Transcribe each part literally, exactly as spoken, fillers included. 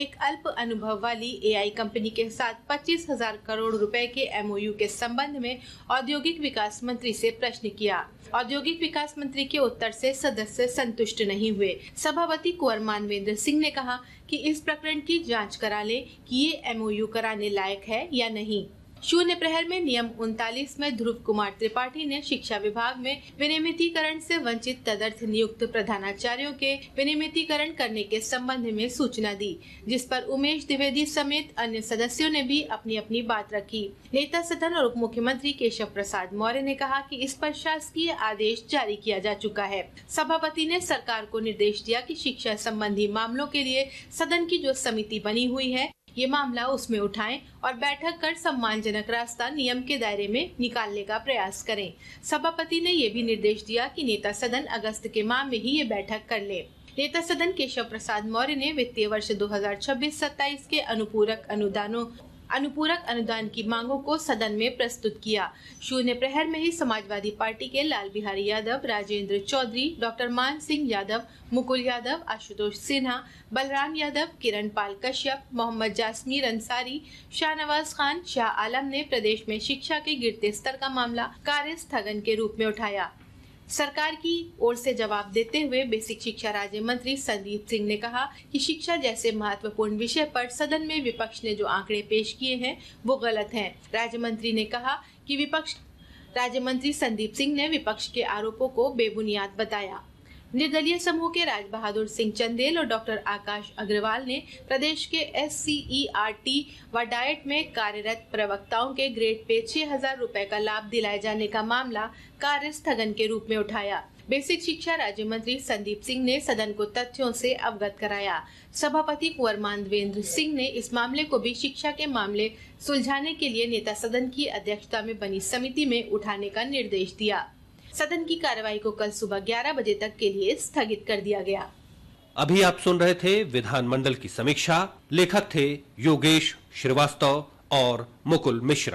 एक अल्प अनुभव वाली एआई कंपनी के साथ पच्चीस हजार करोड़ रुपए के एमओयू के संबंध में औद्योगिक विकास मंत्री से प्रश्न किया। औद्योगिक विकास मंत्री के उत्तर से सदस्य संतुष्ट नहीं हुए। सभापति कुंवर मानवेंद्र सिंह ने कहा कि इस प्रकरण की जांच करा ले कि ये एमओयू कराने लायक है या नहीं। शून्य प्रहर में नियम उनतालीस में ध्रुव कुमार त्रिपाठी ने शिक्षा विभाग में विनियमितीकरण से वंचित तदर्थ नियुक्त प्रधानाचार्यों के विनियमितीकरण करने के संबंध में सूचना दी, जिस पर उमेश द्विवेदी समेत अन्य सदस्यों ने भी अपनी अपनी बात रखी। नेता सदन और उप मुख्यमंत्री केशव प्रसाद मौर्य ने कहा कि इस पर शासकीय आदेश जारी किया जा चुका है। सभापति ने सरकार को निर्देश दिया कि शिक्षा संबंधी मामलों के लिए सदन की जो समिति बनी हुई है, ये मामला उसमें उठाएं और बैठक कर सम्मानजनक रास्ता नियम के दायरे में निकालने का प्रयास करें। सभापति ने ये भी निर्देश दिया कि नेता सदन अगस्त के माह में ही ये बैठक कर ले। नेता सदन केशव प्रसाद मौर्य ने वित्तीय वर्ष दो हज़ार छब्बीस सत्ताईस के अनुपूरक अनुदानों अनुपूरक अनुदान की मांगों को सदन में प्रस्तुत किया। शून्य प्रहर में ही समाजवादी पार्टी के लाल बिहारी यादव, राजेंद्र चौधरी, डॉक्टर मान सिंह यादव, मुकुल यादव, आशुतोष सिन्हा, बलराम यादव, किरण पाल कश्यप, मोहम्मद जासमीर अंसारी, शाहनवाज खान, शाह आलम ने प्रदेश में शिक्षा के गिरते स्तर का मामला कार्य स्थगन के रूप में उठाया। सरकार की ओर से जवाब देते हुए बेसिक शिक्षा राज्य मंत्री संदीप सिंह ने कहा कि शिक्षा जैसे महत्वपूर्ण विषय पर सदन में विपक्ष ने जो आंकड़े पेश किए हैं वो गलत हैं। राज्य मंत्री ने कहा कि विपक्ष राज्य मंत्री संदीप सिंह ने विपक्ष के आरोपों को बेबुनियाद बताया। निर्दलीय समूह के राज बहादुर सिंह चंदेल और डॉक्टर आकाश अग्रवाल ने प्रदेश के S C E R T व डाइट में कार्यरत प्रवक्ताओं के ग्रेड पे छह हजार रूपए का लाभ दिलाए जाने का मामला कार्य स्थगन के रूप में उठाया। बेसिक शिक्षा राज्य मंत्री संदीप सिंह ने सदन को तथ्यों से अवगत कराया। सभापति कुंवर मानवेंद्र सिंह ने इस मामले को भी शिक्षा के मामले सुलझाने के लिए नेता सदन की अध्यक्षता में बनी समिति में उठाने का निर्देश दिया। सदन की कार्रवाई को कल सुबह ग्यारह बजे तक के लिए स्थगित कर दिया गया। अभी आप सुन रहे थे विधानमंडल की समीक्षा। लेखक थे योगेश श्रीवास्तव और मुकुल मिश्रा।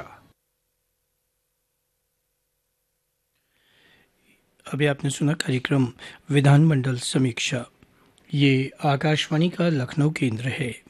अभी आपने सुना कार्यक्रम विधानमंडल समीक्षा। ये आकाशवाणी का लखनऊ केंद्र है।